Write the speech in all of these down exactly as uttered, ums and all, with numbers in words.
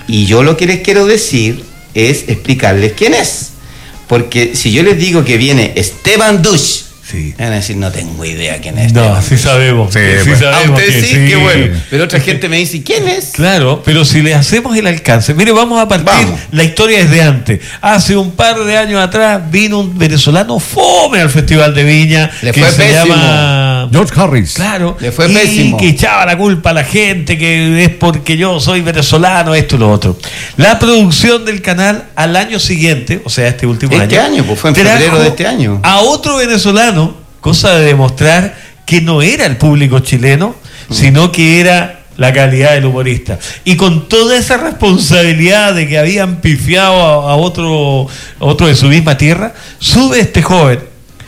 Y yo lo que les quiero decir es explicarles quién es. Porque si yo les digo que viene Esteban Duch, sí, van a decir, no tengo idea quién es. No, Esteban sí Duch. sabemos. Sí, sí pues, sabemos. A usted sí, sí, qué bueno. Pero otra gente me dice, ¿quién es? Claro, pero si le hacemos el alcance. Mire, vamos a partir, vamos. La historia es de antes. Hace un par de años atrás vino un venezolano fome al Festival de Viña. Le que fue se pésimo. llama George Harris. Claro. Le fue y pésimo. que echaba la culpa a la gente, que es porque yo soy venezolano, esto y lo otro. La producción del canal al año siguiente, o sea, este último este año. Este año, pues fue en febrero de este año. A otro venezolano, cosa de demostrar que no era el público chileno, mm. sino que era la calidad del humorista. Y con toda esa responsabilidad de que habían pifiado a, a otro, a otro de su misma tierra, sube este joven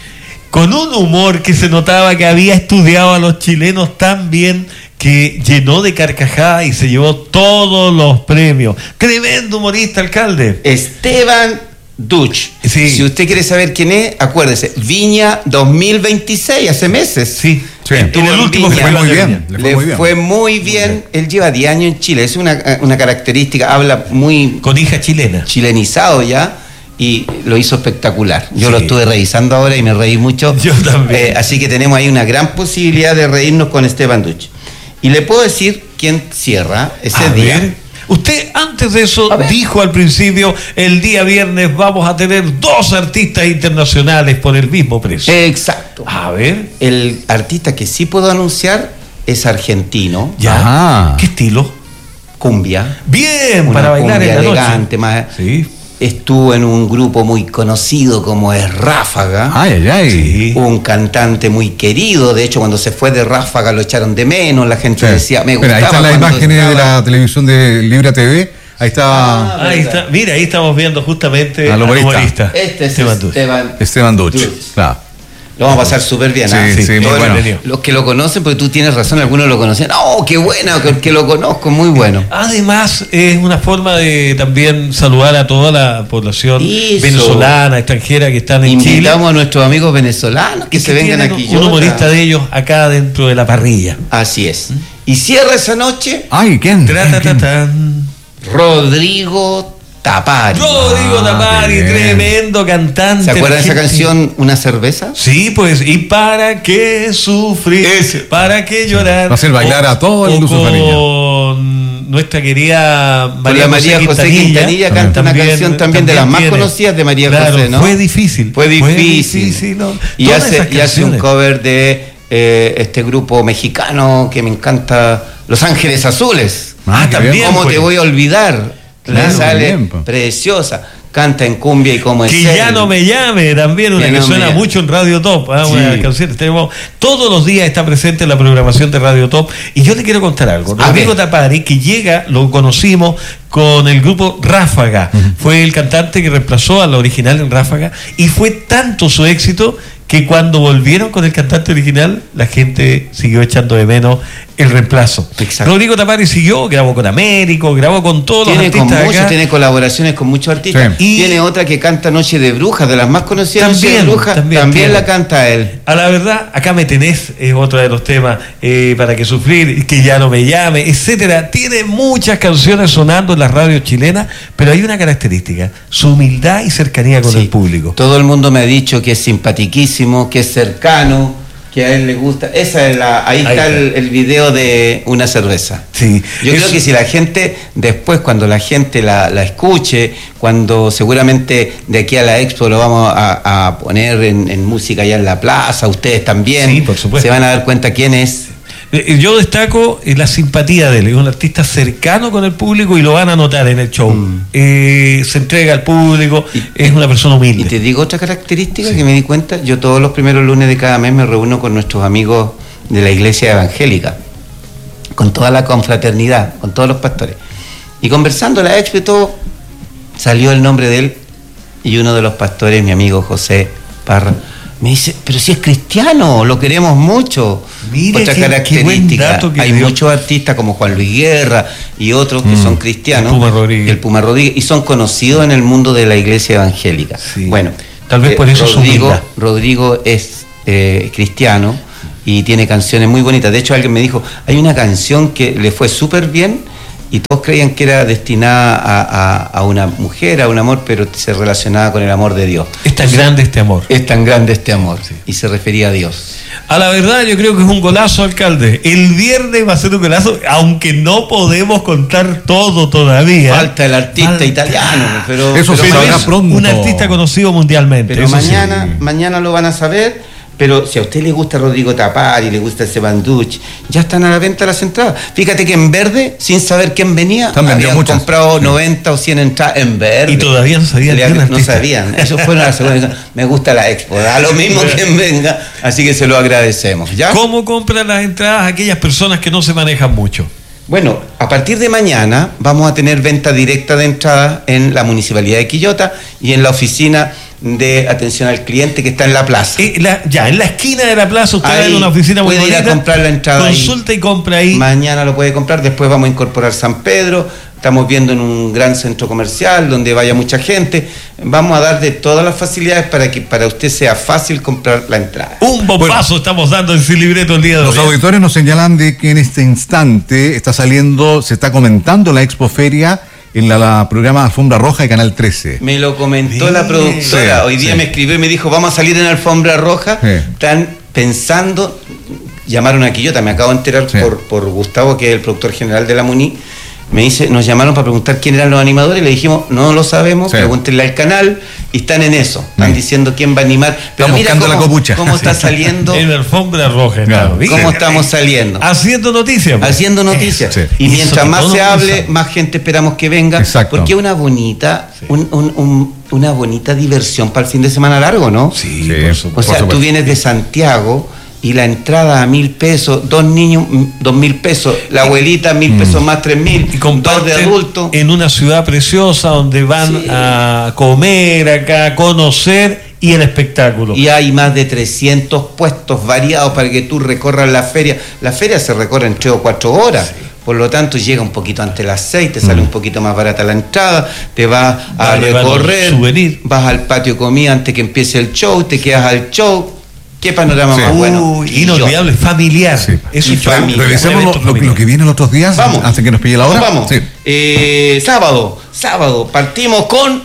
con un humor que se notaba que había estudiado a los chilenos tan bien, que llenó de carcajadas y se llevó todos los premios. Tremendo humorista, alcalde. Esteban Duch. Sí. Si usted quiere saber quién es, acuérdese, Viña dos mil veintiséis, hace meses. Sí, sí. En el último le fue muy bien. Le fue muy bien. Fue muy bien. Muy bien. Él lleva diez años en Chile. Es una, una característica, habla muy... Con hija chilena. Chilenizado ya. Y lo hizo espectacular. Yo sí. lo estuve revisando ahora y me reí mucho. Yo también. Eh, así que tenemos ahí una gran posibilidad de reírnos con Esteban Duch. Y le puedo decir quién cierra ese A día. Ver. Usted antes de eso dijo al principio, el día viernes vamos a tener dos artistas internacionales por el mismo precio. Exacto. A ver. El artista que sí puedo anunciar es argentino. Ya. Ajá. ¿Qué estilo? Cumbia. Bien, una para bailar en la elegante, noche. Más, sí. Estuvo en un grupo muy conocido como es Ráfaga. Ay, ay, ay. Sí. Un cantante muy querido. De hecho, cuando se fue de Ráfaga lo echaron de menos. La gente sí. decía, me gustaba. Pero ahí están las imágenes estaba... de la televisión de Libra T V. Ahí estaba. Ah, ahí está. Mira, ahí estamos viendo justamente al humorista. humorista. Este es Esteban Duch. Esteban, Esteban Duch. Duch. Claro. Lo vamos a pasar súper bien. Sí, ¿eh? sí, sí, muy bueno. Los que lo conocen, porque tú tienes razón, algunos lo conocen. ¡Oh, qué bueno! Que, que lo conozco, muy bueno. Además, es una forma de también saludar a toda la población Eso. venezolana, extranjera que están en Invitamos Chile. Invitamos a nuestros amigos venezolanos que, que se vengan aquí. Un humorista de ellos acá dentro de la parrilla. Así es. Y cierra esa noche. ¡Ay, quién! ¿Quién? Rodrigo Tapari. Rodrigo ah, Tapari, tremendo cantante. ¿Se acuerdan de esa canción Una cerveza? Sí, pues, y para qué sufrir, Ese. para qué llorar. Va a hacer bailar o, a todo el mundo su familia. Con nuestra querida María, María José Quintanilla, Quintanilla canta también, una canción también, también de las más tiene. conocidas de María claro, José, ¿no? Fue difícil. Fue difícil. Fue difícil ¿no? Y, hace, y hace un cover de eh, este grupo mexicano que me encanta, Los Ángeles Azules. Ah, también. ¿Cómo pues. te voy a olvidar? Claro, le sale bien, pues. preciosa, canta en cumbia y como es que él. Ya no me llame, también una que, que no suena mucho en Radio Top, ¿eh? Sí. Una canción, tenemos, todos los días está presente en la programación de Radio Top. Y yo le quiero contar algo. Rodrigo Tapari, que llega, lo conocimos con el grupo Ráfaga, uh-huh. fue el cantante que reemplazó al original en Ráfaga, y fue tanto su éxito que cuando volvieron con el cantante original, la gente siguió echando de menos el reemplazo. Exacto. Rodrigo Tapari siguió, grabó con Américo, grabó con todos tiene los artistas con muchos, acá. Tiene colaboraciones con muchos artistas. Sí. Y tiene otra que canta Noche de Brujas, de las más conocidas. También, Noche de Brujas, también, también la canta él. A la verdad, Acá me tenés es otro de los temas, eh, Para que sufrir, Que ya no me llame, etcétera. Tiene muchas canciones sonando en las radios chilenas, pero hay una característica, su humildad y cercanía con sí. el público. Todo el mundo me ha dicho que es simpatiquísimo, que es cercano, que a él le gusta. Esa es la, ahí, ahí está, está. El, el video de Una cerveza. Sí. Yo Eso. creo que si la gente, después cuando la gente la, la escuche, cuando seguramente de aquí a la Expo lo vamos a, a poner en, en música allá en la plaza, ustedes también, sí, por supuesto. Se van a dar cuenta quién es. Yo destaco la simpatía de él, es un artista cercano con el público y lo van a notar en el show. Mm. Eh, se entrega al público, y, es una persona humilde. Y te digo otra característica sí. que me di cuenta, yo todos los primeros lunes de cada mes me reúno con nuestros amigos de la iglesia evangélica, con toda la confraternidad, con todos los pastores. Y conversando la expo y todo, salió el nombre de él y uno de los pastores, mi amigo José Parra, me dice, pero si es cristiano, lo queremos mucho. Mire Otra qué, característica, qué hay dio. muchos artistas como Juan Luis Guerra y otros que mm, son cristianos, el Puma Rodríguez. el Puma Rodríguez, y son conocidos en el mundo de la iglesia evangélica. Sí. Bueno, tal vez por eso Rodrigo, es Rodrigo es eh, cristiano y tiene canciones muy bonitas. De hecho, alguien me dijo, hay una canción que le fue súper bien y todos creían que era destinada a, a, a una mujer, a un amor, pero se relacionaba con el amor de Dios. Es tan grande este amor. Es tan grande este amor, sí. Y se refería a Dios. A la verdad, yo creo que es un golazo, alcalde. El viernes va a ser un golazo, aunque no podemos contar todo todavía. Falta el artista Falta. italiano, pero eso pero se sabrá es pronto. Un artista conocido mundialmente. Pero eso mañana, sí. mañana lo van a saber. Pero si a usted le gusta Rodrigo Tapari, le gusta ese Banducci, ya están a la venta las entradas. Fíjate que en verde, sin saber quién venía, habían muchas. comprado noventa o cien entradas en verde. Y todavía no sabían quién No artista. sabían. Eso fue la segunda. Me gusta la expo, da lo mismo quien venga, así que se lo agradecemos. ¿Ya? ¿Cómo compran las entradas aquellas personas que no se manejan mucho? Bueno, a partir de mañana vamos a tener venta directa de entradas en la Municipalidad de Quillota y en la oficina de atención al cliente que está en la plaza. Eh, la, ya, en la esquina de la plaza usted ahí va en una oficina muy puede ir bonita, a comprar la entrada. consulta ahí. y compra ahí. Mañana lo puede comprar, después vamos a incorporar San Pedro, estamos viendo en un gran centro comercial donde vaya mucha gente. Vamos a dar de todas las facilidades para que para usted sea fácil comprar la entrada. Un bombazo bueno, estamos dando en Sin Libreto el día de hoy. Los auditores nos señalan de que en este instante está saliendo, se está comentando la Expoferia en la, la programa Alfombra Roja de Canal trece. Me lo comentó Bien. la productora. Sí, Hoy día sí. me escribió y me dijo, vamos a salir en Alfombra Roja. Sí. Están pensando, llamaron a Quillota, me acabo de enterar sí. por, por Gustavo, que es el productor general de la Muni. Me dice, nos llamaron para preguntar quién eran los animadores, le dijimos, no lo sabemos, sí. pregúntenle al canal, y están en eso, están sí. diciendo quién va a animar. Pero estamos mira cómo, la copucha. cómo está saliendo. En la Alfombra Roja, claro. ¿Cómo sí. estamos saliendo? Haciendo noticias. Pues. Haciendo noticias. Sí. Y mientras más se hable, más gente esperamos que venga. Exacto. Porque es una bonita, sí. un, un, un, una bonita diversión para el fin de semana largo, ¿no? Sí, sí por supuesto. O sea, tú vienes de Santiago y la entrada a mil pesos, dos niños, dos mil pesos, la abuelita mil mm. pesos más tres mil, y dos de adultos. En una ciudad preciosa donde van sí. a comer acá, a conocer y el espectáculo. Y hay más de trescientos puestos variados para que tú recorras la feria. La feria se recorre en tres o cuatro horas. Sí. Por lo tanto, llega un poquito antes de las seis, te sale mm. un poquito más barata la entrada, te vas a vale, recorrer, vale, vas al patio comida antes que empiece el show, te quedas al show. Qué panorama sí. más bueno. Uy, inolvidable, familiar. Sí. Eso es familiar. Revisemos lo, lo, lo que viene los otros días. Vamos. Antes que nos pille la hora. Vamos. Sí. Eh, sábado, sábado, partimos con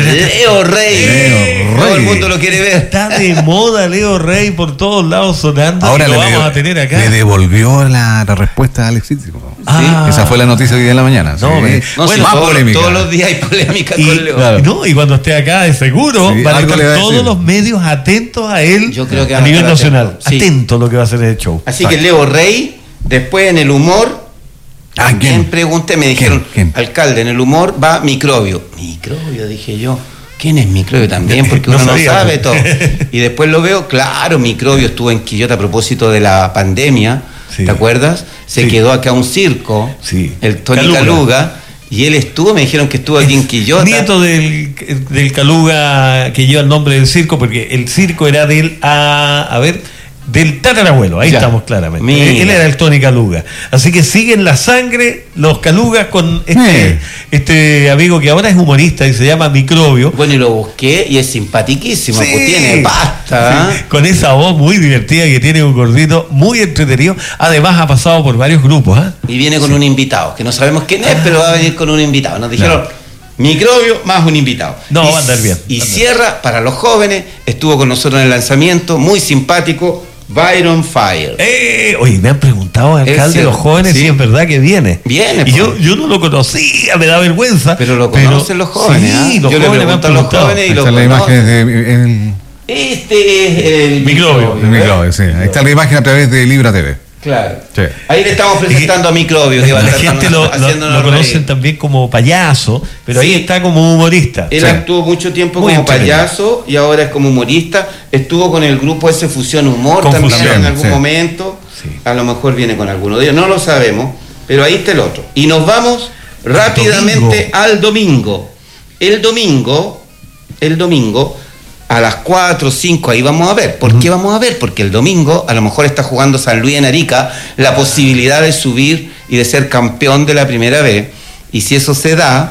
Leo Rey. Leo Rey. Todo el mundo lo quiere ver. Está de moda Leo Rey por todos lados sonando. Ahora lo le vamos de, a tener acá. Le devolvió la, la respuesta a Alex Sintek. Ah. Esa fue la noticia de hoy en la mañana. No, sí. me, no, bueno, sí, todo, polémica. Todos los días hay polémica y, con Leo. Claro. No, y cuando esté acá, de seguro, sí, van a estar a todos los medios atentos a él. Yo creo que a nivel nacional. Atentos sí. Atento a lo que va a ser el show. Así Vale. que Leo Rey, después en el humor. ¿A quién? ¿Quién pregunté? Me dijeron, ¿Quién? ¿Quién? Alcalde, en el humor va Microbio. Microbio, dije yo. ¿Quién es Microbio también? Porque uno no, no sabe todo. Y después lo veo, claro, Microbio estuvo en Quillota a propósito de la pandemia, sí. ¿te acuerdas? Se sí. quedó acá un circo, sí. el Tony Caluga. Caluga, y él estuvo, me dijeron que estuvo aquí en Quillota. Nieto del, del Caluga que lleva el nombre del circo, porque el circo era del, a, a ver... del tatarabuelo, ahí ya. Estamos claramente. Mira. Él era el Tony Caluga. Así que siguen la sangre los Calugas con este, este amigo que ahora es humorista y se llama Microbio. Bueno, y lo busqué y es simpaticísimo, sí. pues tiene pasta. Sí. Con esa voz muy divertida que tiene un gordito, muy entretenido. Además ha pasado por varios grupos. ¿eh? Y viene con sí. un invitado, que no sabemos quién es, pero va a venir con un invitado. Nos dijeron... No. Microbio más un invitado. No, y, va a andar bien. Y andar cierra bien. Para los jóvenes, estuvo con nosotros en el lanzamiento, muy simpático, Byron Fire. Eh, oye, me han preguntado, alcalde, de los jóvenes, sí. si es verdad que viene. Viene. Y yo, yo no lo conocía, me da vergüenza. Pero lo conocen pero, los jóvenes. Sí, ¿eh? los yo jóvenes le pregunto a los jóvenes y lo conocen. La imagen de, el... Este es el Microbio. El microbio, sí. Ahí está la imagen a través de Libra T V. Claro. Sí. Ahí le estamos presentando a Microbio. Que va a la gente lo, lo, lo conocen también como payaso, pero sí. ahí está como humorista. Él sí. actuó mucho tiempo Muy como payaso y ahora es como humorista. Estuvo con el grupo ese Fusión Humor también, también en algún sí. momento. Sí. A lo mejor viene con alguno de ellos, no lo sabemos, pero ahí está el otro. Y nos vamos rápidamente domingo. al domingo. El domingo, el domingo... a las cuatro o cinco, ahí vamos a ver. ¿Por uh-huh. qué vamos a ver? Porque el domingo a lo mejor está jugando San Luis en Arica la posibilidad de subir y de ser campeón de la primera vez. Y si eso se da,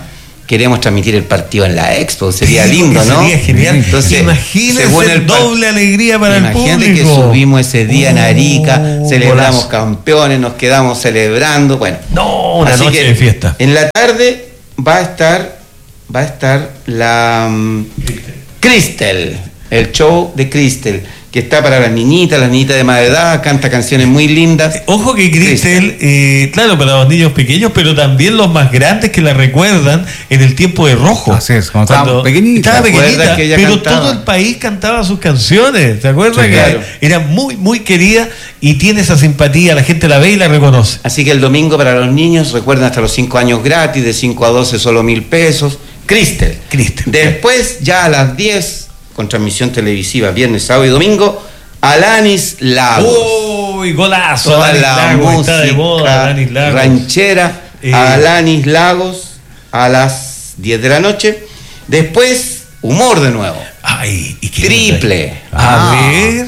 queremos transmitir el partido en la Expo, sería lindo, ¿no? Sería genial. Entonces, imagínense según el doble alegría para el público. Imagínate que subimos ese día en Arica, Oh, celebramos golazo. campeones, nos quedamos celebrando, bueno. No, una Así noche que de fiesta. En la tarde va a estar, va a estar la um, Cristel, el show de Cristel, que está para las niñitas, las niñitas de más edad, canta canciones muy lindas. Ojo que Cristel, eh, claro, para los niños pequeños, pero también los más grandes que la recuerdan en el tiempo de Rojo. Así es, cuando estaba pequeñita. Estaba ¿Te acuerdas pequeñita, que ella pero cantaba? todo el país cantaba sus canciones. ¿Te acuerdas? Sí, que claro. era muy, muy querida y tiene esa simpatía, la gente la ve y la reconoce. Así que el domingo para los niños, recuerden, hasta los cinco años gratis, de cinco a doce solo mil pesos. Cristel. Cristel. Después, ya a las diez, con transmisión televisiva, viernes, sábado y domingo, Alanis Lagos. ¡Uy, golazo! Toda Alanis la Lagos, música está de moda, Alanis Lagos. ranchera, Eh. Alanis Lagos, a las diez de la noche. Después, humor de nuevo. Ay, ¿y qué Triple. A Ah. ver.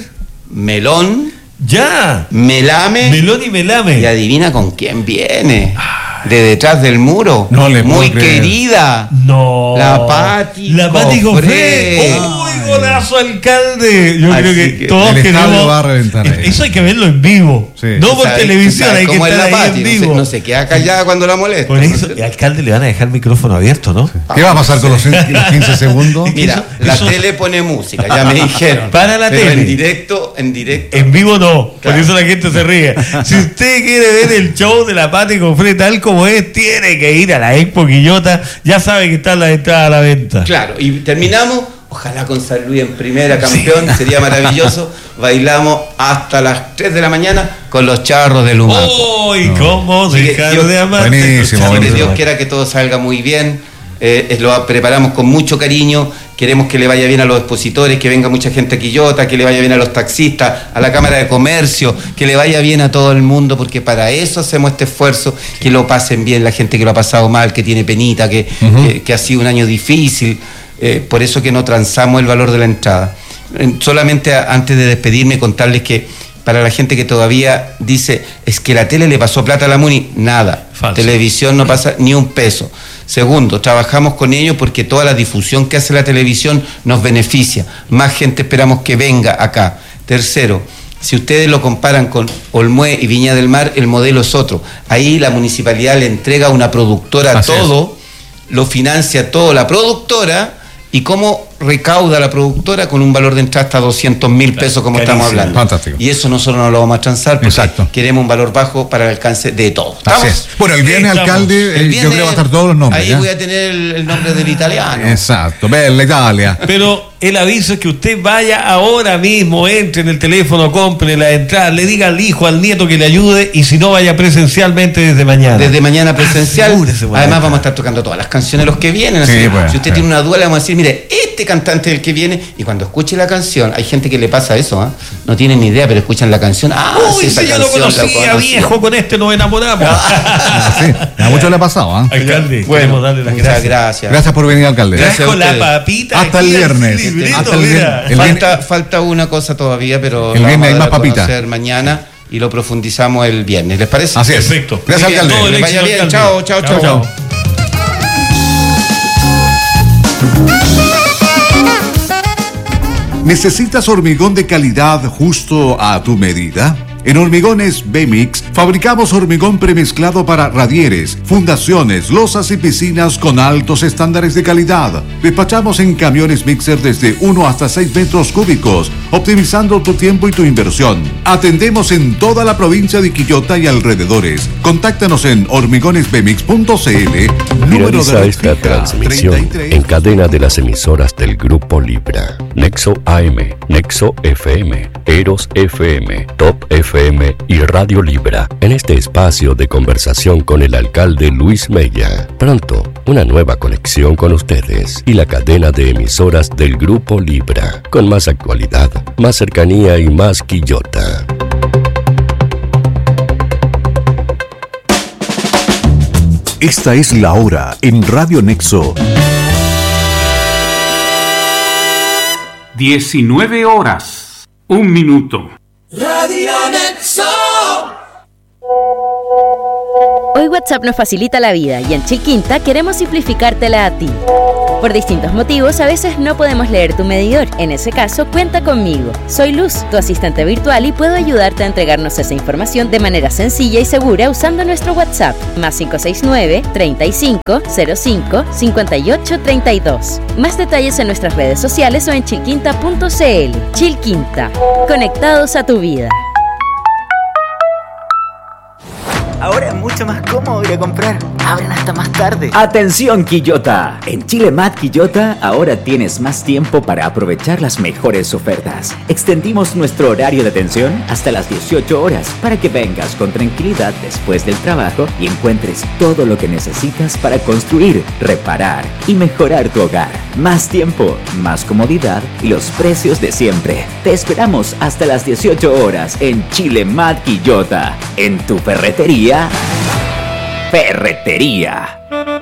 Melón, Ya. Melame. Melón y Melame. Y adivina con quién viene. De detrás del muro. No le puedo Muy creer. querida. No. La Pati La Pati Cofré. Cofré. ¡Uy, golazo, alcalde! Yo Así creo que, que todos el estadio queremos. va a reventar ahí. Eso hay que verlo en vivo. Sí. No por ¿Sabe- televisión, sabe hay que cómo es estar la ahí Pati? en No se- vivo. No se queda callada cuando la molesta. Por eso, el alcalde le van a dejar el micrófono abierto, ¿no? ¿Qué va a pasar con los los quince segundos? Mira, Eso- la eso- tele pone música, ya me dijeron. Para la Pero tele. en directo, en directo. En vivo no, por Claro. eso la gente se ríe. Si usted quiere ver el show de la Pati Cofré tal como es, tiene que ir a la Expo Quillota. Ya sabe que están las entradas a la venta. Claro, y terminamos, ojalá con San Luis en primera, campeón, sería maravilloso. Bailamos hasta las tres de la mañana con los charros del Humaco. ¡Uy, cómo Así que dejar yo- de amar! Buenísimo, Así que buenísimo. Dios quiera que todo salga muy bien. Eh, eh, lo preparamos con mucho cariño. Queremos que le vaya bien a los expositores, que venga mucha gente a Quillota, que le vaya bien a los taxistas, a la Cámara de Comercio, que le vaya bien a todo el mundo, porque para eso hacemos este esfuerzo, que lo pasen bien la gente que lo ha pasado mal, que tiene penita, que, Ujú. que, que ha sido un año difícil. Eh, por eso que no transamos el valor de la entrada. Eh, solamente a- antes de despedirme, contarles que para la gente que todavía dice, es que la tele le pasó plata a la MUNI, nada. Falso. Televisión no pasa ni un peso. Segundo, trabajamos con ellos porque toda la difusión que hace la televisión nos beneficia. Más gente esperamos que venga acá. Tercero, si ustedes lo comparan con Olmué y Viña del Mar, el modelo es otro. Ahí la municipalidad le entrega a una productora Así todo, lo financia todo la productora. ¿Y cómo recauda la productora? Con un valor de entrada hasta doscientos mil pesos, como carísimo. estamos hablando. Fantástico. Y eso nosotros no lo vamos a transar porque Exacto. queremos un valor bajo para el alcance de todos. Así es. Bueno, el viernes, Estamos. alcalde, El eh, yo viernes, creo que va a estar todos los nombres. Ahí ¿ya? voy a tener el, el nombre del italiano. Exacto, Bella Italia. Pero el aviso es que usted vaya ahora mismo, entre en el teléfono, compre la entrada, le diga al hijo, al nieto que le ayude, y si no, vaya presencialmente desde mañana. Desde mañana presencial. Asegúrese, bueno. Además vamos a estar tocando todas las canciones los que vienen. Así Sí, que pues, si usted sí. tiene una duda, le vamos a decir, mire, este cantante es el que viene, y cuando escuche la canción, hay gente que le pasa eso, ¿ah? No tienen ni idea, pero escuchan la canción. Ah, Uy, esa si yo lo canción la conocía, conocí. viejo, con este nos enamoramos. Ah, sí, a muchos le ha pasado. ¿ah? Alcalde, Bueno, queremos darle las muchas gracias. gracias. Gracias por venir, alcalde. Gracias. Trajo a la ustedes. papita Hasta aquí el al viernes. librito, Hasta el mira. viernes. El Falta, falta una cosa todavía, pero El la viernes vamos a hay dar más a papita. conocer mañana y lo profundizamos el viernes. ¿Les parece? Así es. Perfecto. Gracias, Muy bien, alcalde. todo el Que vaya éxito, bien. alcalde. Chao, chao, chao. ¿Necesitas hormigón de calidad justo a tu medida? En Hormigones B-Mix fabricamos hormigón premezclado para radieres, fundaciones, losas y piscinas con altos estándares de calidad. Despachamos en camiones mixer desde uno hasta seis metros cúbicos, optimizando tu tiempo y tu inversión. Atendemos en toda la provincia de Quillota y alrededores. Contáctanos en hormigones b mix punto c l. Finaliza esta transmisión en cadena de las emisoras del Grupo Libra. Nexo A M, Nexo F M, Eros F M, Top F M y Radio Libra. En este espacio de conversación con el alcalde Luis Mella. Pronto, una nueva conexión con ustedes y la cadena de emisoras del Grupo Libra. Con más actualidad, más cercanía y más Quillota. Esta es la hora en Radio Nexo. diecinueve horas, un minuto. Radio Nexo. Hoy WhatsApp nos facilita la vida y en Chilquinta queremos simplificártela a ti. Por distintos motivos, a veces no podemos leer tu medidor. En ese caso, cuenta conmigo. Soy Luz, tu asistente virtual, y puedo ayudarte a entregarnos esa información de manera sencilla y segura usando nuestro WhatsApp. Más cinco seis nueve, treinta y cinco, cero cinco, cincuenta y ocho, treinta y dos. Más detalles en nuestras redes sociales o en chilquinta punto c l. Chilquinta. Conectados a tu vida. Ahora es mucho más cómodo ir a comprar. Abren hasta más tarde. ¡Atención, Quillota! En Chile Mat Quillota ahora tienes más tiempo para aprovechar las mejores ofertas. Extendimos nuestro horario de atención hasta las dieciocho horas para que vengas con tranquilidad después del trabajo y encuentres todo lo que necesitas para construir, reparar y mejorar tu hogar. Más tiempo, más comodidad y los precios de siempre. Te esperamos hasta las dieciocho horas en Chile Mat Quillota. En tu ferretería. Ferretería.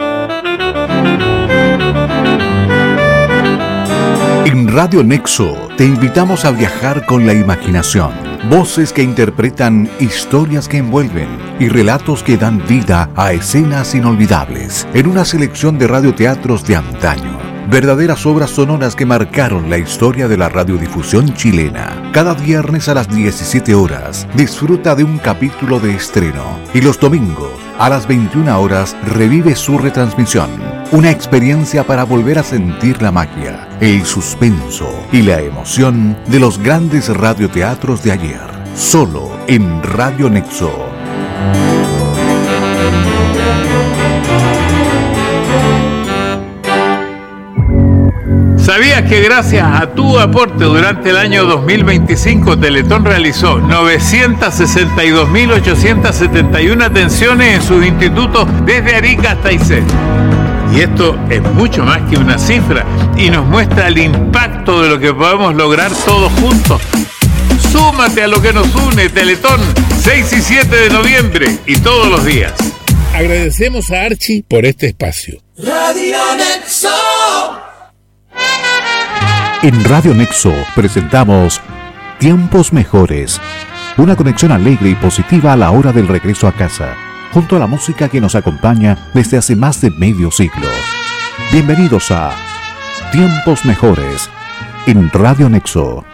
En Radio Nexo te invitamos a viajar con la imaginación. Voces que interpretan historias que envuelven y relatos que dan vida a escenas inolvidables en una selección de radioteatros de antaño. Verdaderas obras sonoras que marcaron la historia de la radiodifusión chilena. Cada viernes a las diecisiete horas disfruta de un capítulo de estreno y los domingos a las veintiuna horas revive su retransmisión. Una experiencia para volver a sentir la magia, el suspenso y la emoción de los grandes radioteatros de ayer. Solo en Radio Nexo. ¿Sabías que gracias a tu aporte durante el año dos mil veinticinco Teletón realizó novecientas sesenta y dos mil ochocientas setenta y una atenciones en sus institutos desde Arica hasta Aysén? Y esto es mucho más que una cifra y nos muestra el impacto de lo que podemos lograr todos juntos. Súmate a lo que nos une, Teletón, seis y siete de noviembre y todos los días. Agradecemos a Archie por este espacio. Radio Nexo. En Radio Nexo presentamos Tiempos Mejores, una conexión alegre y positiva a la hora del regreso a casa, junto a la música que nos acompaña desde hace más de medio siglo. Bienvenidos a Tiempos Mejores en Radio Nexo.